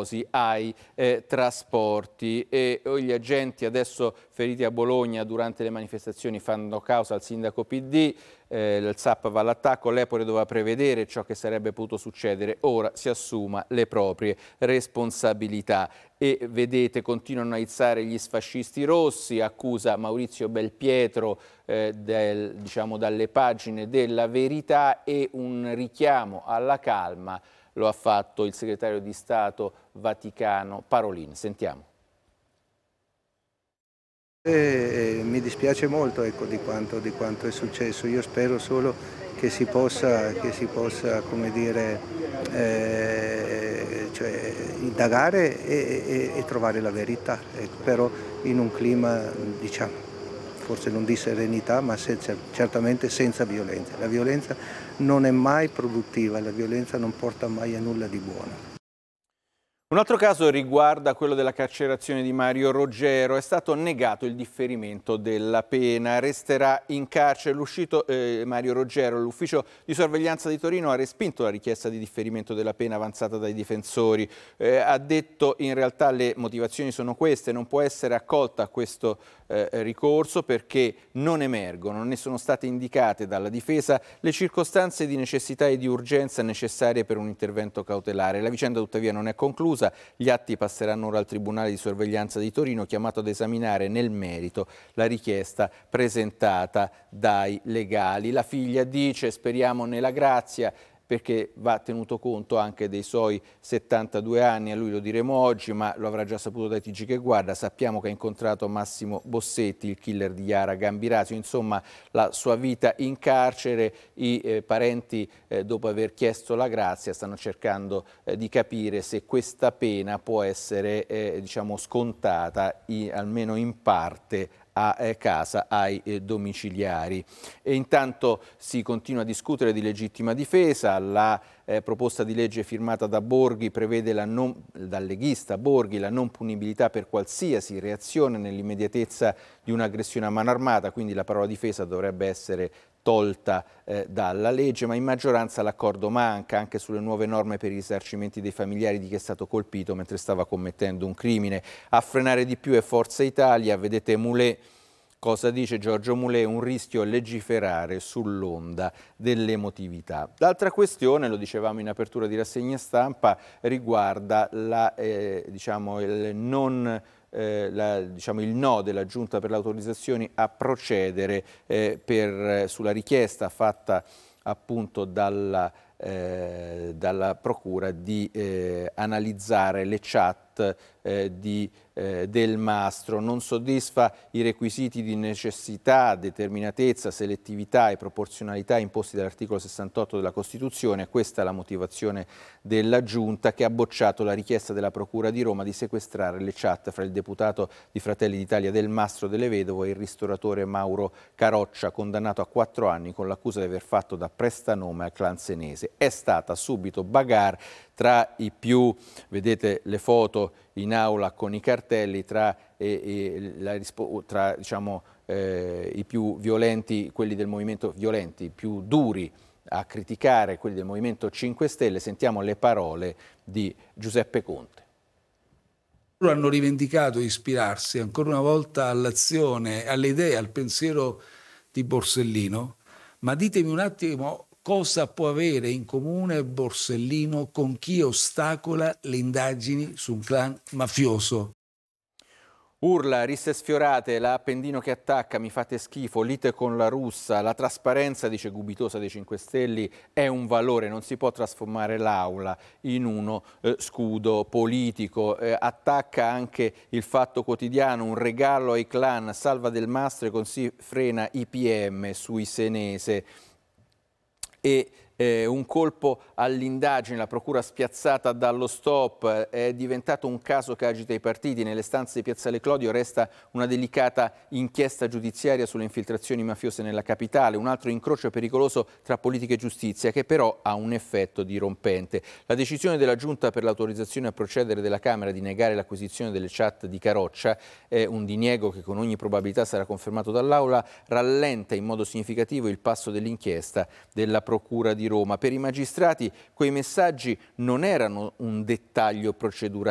mafiosi ai trasporti. E gli agenti adesso feriti a Bologna durante le manifestazioni fanno causa al sindaco PD, il SAP va all'attacco, l'Epore doveva prevedere ciò che sarebbe potuto succedere, ora si assuma le proprie responsabilità. E vedete, continuano a izzare gli sfascisti rossi, accusa Maurizio Belpietro dalle pagine della Verità, e un richiamo alla calma lo ha fatto il segretario di Stato Vaticano Parolin. Sentiamo. Mi dispiace molto, ecco, di quanto è successo. Io spero solo che si possa come dire, cioè, indagare e trovare la verità, ecco, però in un clima, diciamo, forse non di serenità, ma certamente senza violenza. La violenza non è mai produttiva, la violenza non porta mai a nulla di buono. Un altro caso riguarda quello della carcerazione di Mario Roggero. È stato negato il differimento della pena. Resterà in carcere. Mario Roggero, l'ufficio di sorveglianza di Torino ha respinto la richiesta di differimento della pena avanzata dai difensori. Ha detto in realtà le motivazioni sono queste: non può essere accolta questo ricorso perché non emergono, non ne sono state indicate dalla difesa le circostanze di necessità e di urgenza necessarie per un intervento cautelare. La vicenda tuttavia non è conclusa. Gli atti passeranno ora al Tribunale di sorveglianza di Torino, chiamato ad esaminare nel merito la richiesta presentata dai legali. La figlia dice: speriamo nella grazia, perché va tenuto conto anche dei suoi 72 anni, a lui lo diremo oggi, ma lo avrà già saputo dai TG che guarda. Sappiamo che ha incontrato Massimo Bossetti, il killer di Yara Gambirasio, insomma la sua vita in carcere. I parenti, dopo aver chiesto la grazia, stanno cercando di capire se questa pena può essere scontata almeno in parte a casa ai domiciliari. E intanto si continua a discutere di legittima difesa. La proposta di legge firmata da Borghi prevede dal leghista Borghi la non punibilità per qualsiasi reazione nell'immediatezza di un'aggressione a mano armata, quindi la parola difesa dovrebbe essere tolta dalla legge, ma in maggioranza l'accordo manca anche sulle nuove norme per i risarcimenti dei familiari di chi è stato colpito mentre stava commettendo un crimine. A frenare di più è Forza Italia. Vedete Moulet. Cosa dice Giorgio Moulet? Un rischio legiferare sull'onda dell'emotività. L'altra questione, lo dicevamo in apertura di rassegna stampa, riguarda il no della Giunta per le autorizzazioni a procedere sulla richiesta fatta appunto dalla Procura di analizzare le chat del Mastro. Non soddisfa i requisiti di necessità, determinatezza, selettività e proporzionalità imposti dall'articolo 68 della Costituzione. Questa è la motivazione della Giunta, che ha bocciato la richiesta della Procura di Roma di sequestrare le chat fra il deputato di Fratelli d'Italia Del Mastro Delle Vedove e il ristoratore Mauro Caroccia, condannato a 4 anni con l'accusa di aver fatto da prestanome al clan senese. È stata subito bagarre tra i più, vedete le foto in aula con i cartelli, tra i più violenti, quelli del movimento violenti, più duri a criticare, quelli del Movimento 5 Stelle. Sentiamo le parole di Giuseppe Conte. Loro hanno rivendicato di ispirarsi ancora una volta all'azione, alle idee, al pensiero di Borsellino, ma ditemi un attimo cosa può avere in comune Borsellino con chi ostacola le indagini su un clan mafioso. Urla, risse sfiorate, l'Appendino che attacca, mi fate schifo, lite con la russa, la trasparenza, dice Gubitosa dei 5 Stelle, è un valore, non si può trasformare l'aula in uno scudo politico. Attacca anche il Fatto Quotidiano, un regalo ai clan, salva Del Mastro e così frena i PM sui Senese. E un colpo all'indagine, la procura spiazzata dallo stop, è diventato un caso che agita i partiti. Nelle stanze di Piazzale Clodio resta una delicata inchiesta giudiziaria sulle infiltrazioni mafiose nella capitale, un altro incrocio pericoloso tra politica e giustizia che però ha un effetto dirompente. La decisione della Giunta per l'autorizzazione a procedere della Camera di negare l'acquisizione delle chat di Caroccia, è un diniego che con ogni probabilità sarà confermato dall'Aula, rallenta in modo significativo il passo dell'inchiesta della Procura di Roma. Per i magistrati quei messaggi non erano un dettaglio procedurale,